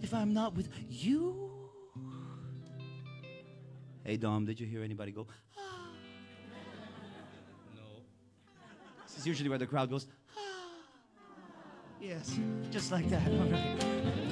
if I'm not with you. Hey, Dom, did you hear anybody go, ah? No. This is usually where the crowd goes, ah. Yes, just like that. All right.